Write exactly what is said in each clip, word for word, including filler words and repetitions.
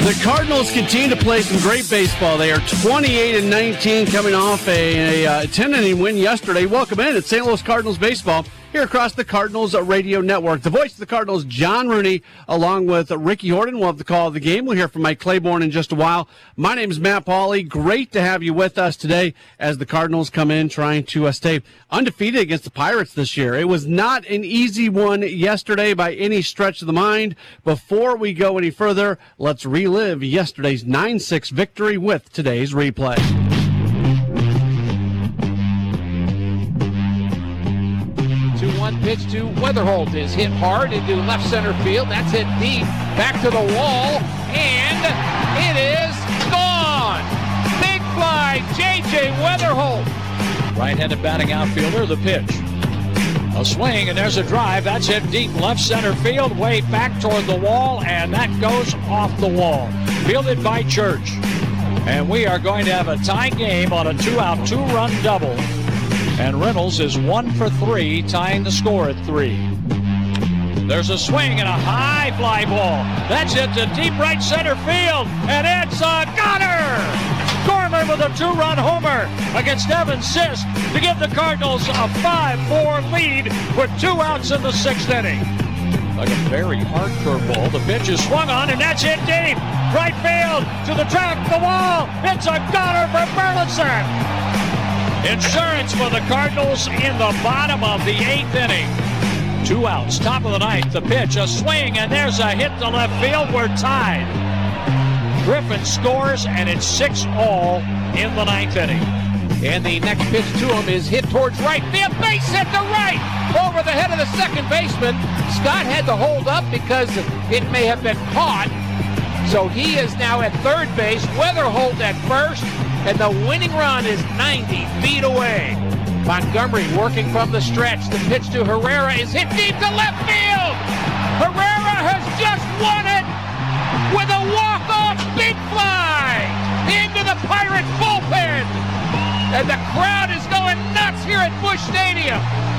The Cardinals continue to play some great baseball. They are twenty-eight and nineteen, coming off a, a uh, ten-inning win yesterday. Welcome in. It's Saint Louis Cardinals baseball here across the Cardinals Radio Network. The voice of the Cardinals, John Rooney, along with Ricky Horton. We'll have the call of the game. We'll hear from Mike Claiborne in just a while. My name is Matt Pauley. Great to have you with us today as the Cardinals come in trying to uh, stay undefeated against the Pirates this year. It was not an easy one yesterday by any stretch of the mind. Before we go any further, let's relive yesterday's nine six victory with today's replay. two one pitch to Weatherholt is hit hard into left center field. That's hit deep, back to the wall, and it is gone. Big fly, J J Weatherholt. Right-handed batting outfielder, the pitch. A swing, and there's a drive. That's hit deep left center field, way back toward the wall, and that goes off the wall. Fielded by Church. And we are going to have a tie game on a two-out, two-run double. And Reynolds is one for three, tying the score at three. There's a swing and a high fly ball. That's hit to deep right center field, and it's a gunner! Gorman with a two-run homer against Evan Sisk to give the Cardinals a five four lead with two outs in the sixth inning. Like a very hard curveball. The pitch is swung on, and that's hit deep. Right field to the track, the wall. It's a gunner for Burleson. Insurance for the Cardinals in the bottom of the eighth inning. Two outs, top of the ninth. The pitch, a swing, and there's a hit to left field. We're tied. Griffin scores, and it's six all in the ninth inning. And the next pitch to him is hit towards right field. Base hit to right over the head of the second baseman. Scott had to hold up because it may have been caught. So he is now at third base. Weatherholt at first. And the winning run is ninety feet away. Montgomery working from the stretch. The pitch to Herrera is hit deep to left field. Herrera has just won it with a walk-off big fly into the Pirate bullpen. And the crowd is going nuts here at Busch Stadium.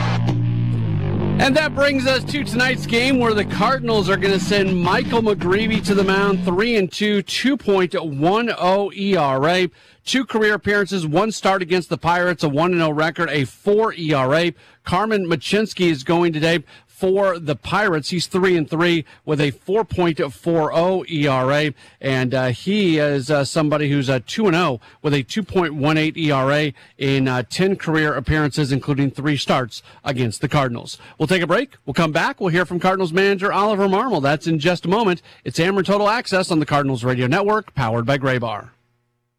And that brings us to tonight's game, where the Cardinals are going to send Michael McGreevy to the mound, three and two, two point one oh E R A. Two career appearances, one start against the Pirates, a one and oh record, a four E R A. Carmen Mlodzinski is going today for the Pirates. He's three and three with a four point four oh E R A, and uh, he is uh, somebody who's a two and oh with a two point one eight E R A in uh, ten career appearances, including three starts against the Cardinals. We'll take a break. We'll come back. We'll hear from Cardinals manager Oliver Marmol. That's in just a moment. It's Ameren Total Access on the Cardinals Radio Network, powered by Graybar.